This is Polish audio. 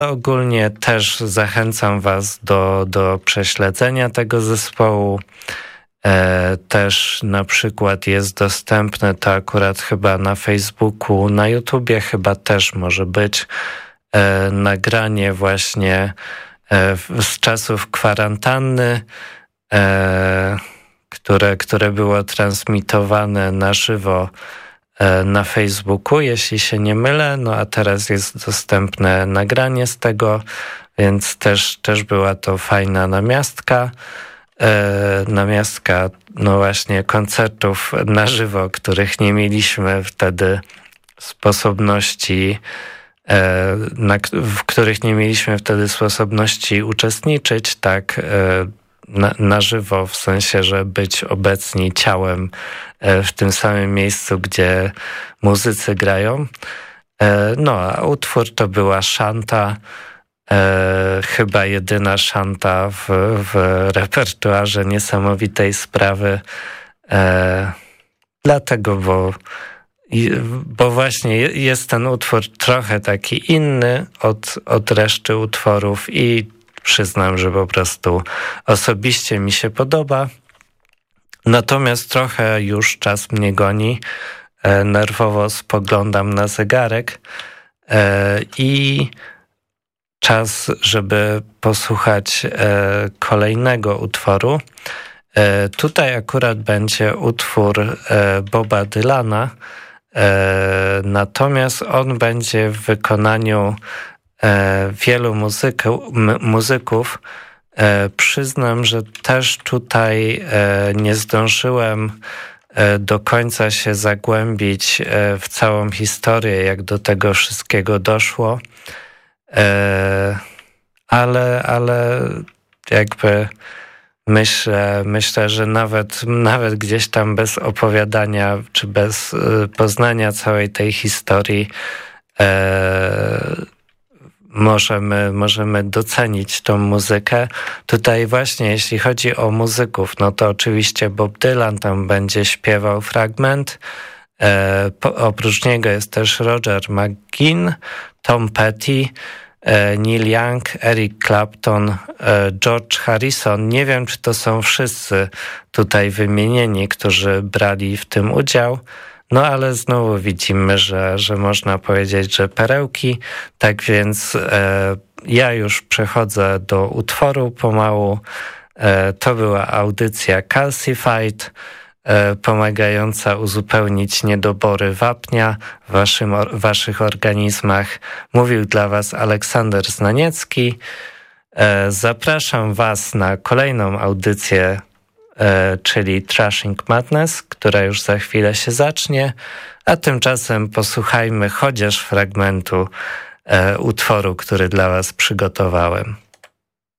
Ogólnie też zachęcam Was do prześledzenia tego zespołu. Też na przykład jest dostępne to akurat chyba na Facebooku, na YouTubie chyba też może być nagranie właśnie z czasów kwarantanny, które było transmitowane na żywo na Facebooku, jeśli się nie mylę, no a teraz jest dostępne nagranie z tego, więc też była to fajna namiastka. No właśnie koncertów na żywo, których nie mieliśmy wtedy sposobności, w których nie mieliśmy wtedy sposobności uczestniczyć tak na żywo, w sensie, że być obecni ciałem w tym samym miejscu, gdzie muzycy grają. No a utwór to była szanta, chyba jedyna szanta w repertuarze Niesamowitej Sprawy, dlatego, bo właśnie jest ten utwór trochę taki inny od reszty utworów i przyznam, że po prostu osobiście mi się podoba. Natomiast trochę już czas mnie goni, nerwowo spoglądam na zegarek i czas, żeby posłuchać kolejnego utworu. Tutaj akurat będzie utwór Boba Dylana, natomiast on będzie w wykonaniu wielu muzyków. Przyznam, że też tutaj nie zdążyłem do końca się zagłębić w całą historię, jak do tego wszystkiego doszło. Ale jakby myślę, że nawet gdzieś tam bez opowiadania czy bez poznania całej tej historii możemy docenić tą muzykę. Tutaj właśnie jeśli chodzi o muzyków, no to oczywiście Bob Dylan tam będzie śpiewał fragment. Oprócz niego jest też Roger McGuinn, Tom Petty, Neil Young, Eric Clapton, George Harrison. Nie wiem, czy to są wszyscy tutaj wymienieni, którzy brali w tym udział. No ale znowu widzimy, że można powiedzieć, że perełki. Tak więc ja już przechodzę do utworu pomału. To była audycja Calcified, pomagająca uzupełnić niedobory wapnia w waszych organizmach. Mówił dla was Aleksander Znaniecki. Zapraszam was na kolejną audycję, czyli Trashing Madness, która już za chwilę się zacznie, a tymczasem posłuchajmy chociaż fragmentu utworu, który dla was przygotowałem.